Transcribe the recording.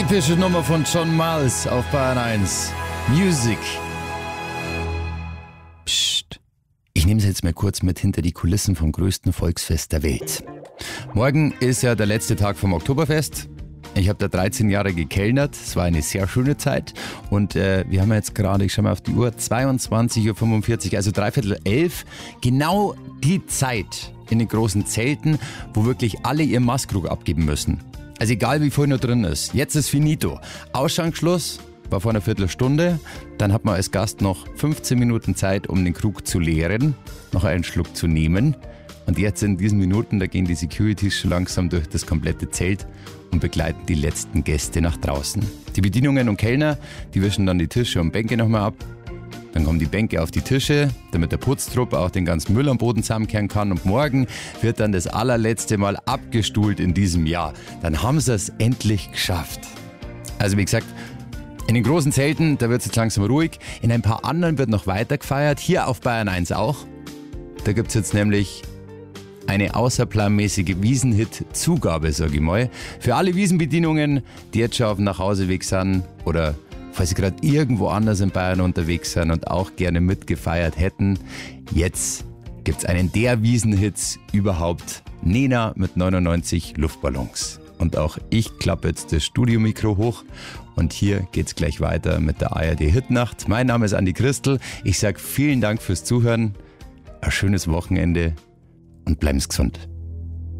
Epische Nummer von John Miles auf Bayern 1. Music. Psst. Ich nehme Sie jetzt mal kurz mit hinter die Kulissen vom größten Volksfest der Welt. Morgen ist ja der letzte Tag vom Oktoberfest. Ich habe da 13 Jahre gekellnert. Es war eine sehr schöne Zeit. Und wir haben jetzt gerade, ich schaue mal auf die Uhr, 22.45 Uhr, also 10:45. Genau die Zeit in den großen Zelten, wo wirklich alle ihren Maßkrug abgeben müssen. Also egal wie viel noch drin ist. Jetzt ist finito. Ausschanksschluss war vor einer Viertelstunde. Dann hat man als Gast noch 15 Minuten Zeit, um den Krug zu leeren, noch einen Schluck zu nehmen. Und jetzt in diesen Minuten, da gehen die Securities schon langsam durch das komplette Zelt und begleiten die letzten Gäste nach draußen. Die Bedienungen und Kellner, die wischen dann die Tische und Bänke nochmal ab. Dann kommen die Bänke auf die Tische, damit der Putztrupp auch den ganzen Müll am Boden zusammenkehren kann. Und morgen wird dann das allerletzte Mal abgestuhlt in diesem Jahr. Dann haben sie es endlich geschafft. Also wie gesagt, in den großen Zelten, da wird es jetzt langsam ruhig. In ein paar anderen wird noch weiter gefeiert. Hier auf Bayern 1 auch. Da gibt es jetzt nämlich eine außerplanmäßige Wiesenhit-Zugabe, sag ich mal. Für alle Wiesenbedienungen, die jetzt schon auf dem Nachhauseweg sind oder falls Sie gerade irgendwo anders in Bayern unterwegs sind und auch gerne mitgefeiert hätten. Jetzt gibt's einen der Wiesenhits überhaupt. Nena mit 99 Luftballons. Und auch ich klappe jetzt das Studiomikro hoch und hier geht's gleich weiter mit der ARD Hitnacht. Mein Name ist Andi Christel. Ich sag vielen Dank fürs Zuhören. Ein schönes Wochenende und bleiben Sie gesund.